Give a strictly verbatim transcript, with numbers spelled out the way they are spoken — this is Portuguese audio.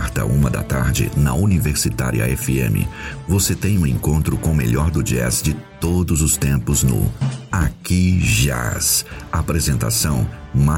quarta, uma da tarde, na Universitária F M, você tem um encontro com o melhor do jazz de todos os tempos no Aqui Jazz. Apresentação